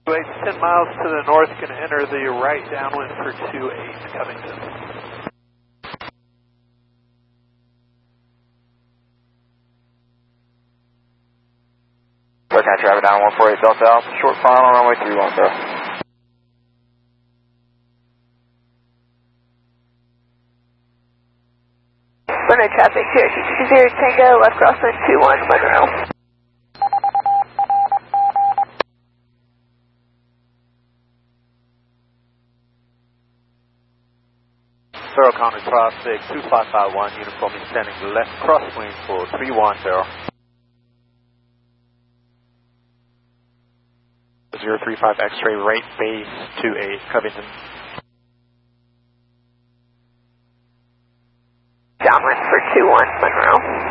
10 miles to the north, going to enter the right downwind for 28 Covington. Looking at traffic down 148 South South, short final runway 31, sir. Runway traffic, Cherokee 20 Tango, left crosswind 21 Monroe. Thorough County traffic 2551, uniform standing left crosswind for 310. 035 X-ray right base 28 Covington. Downwind for 21 Monroe.